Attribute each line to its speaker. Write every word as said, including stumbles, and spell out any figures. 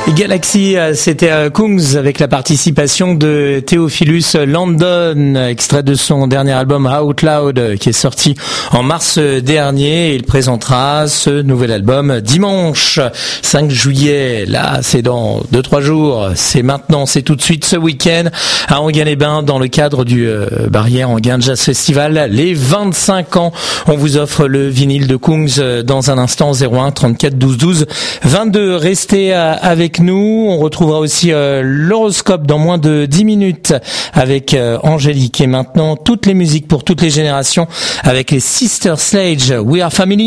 Speaker 1: Galaxy, c'était Kungs avec la participation de Theophilus London, extrait de son dernier album Out Loud qui est sorti en mars dernier. Il présentera ce nouvel album dimanche cinq juillet. Là, c'est dans deux trois jours. C'est maintenant, c'est tout de suite ce week-end à Enghien-les-Bains dans le cadre du euh, Barrière Enghien Jazz Festival. Les vingt-cinq ans, on vous offre le vinyle de Kungs dans un instant. Zéro un trente-quatre douze douze vingt-deux. Restez euh, avec nous. On retrouvera aussi euh, l'horoscope dans moins de dix minutes avec euh, Angélique. Et maintenant, toutes les musiques pour toutes les générations avec les Sister Sledge. We Are Family.